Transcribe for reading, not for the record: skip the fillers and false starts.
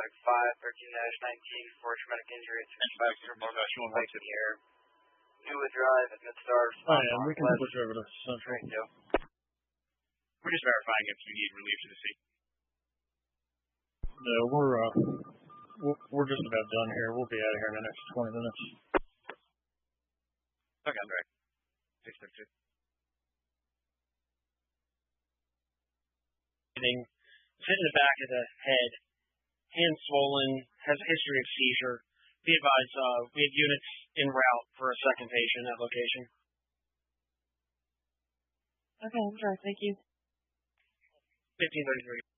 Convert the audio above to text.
513-19 for traumatic injury at 65 Central Bike in the air. Newwood Drive at Midstar. We can switch over to Central. We're just verifying if you need relief to the scene. No, we're just about done here. We'll be out of here in the next 20 minutes. Okay, I'm ready. 632. Hit in the back of the head, hand swollen, has a history of seizure. Be advised, we have units en route for a second patient at location. Okay, I'm sorry. Thank you. 1533.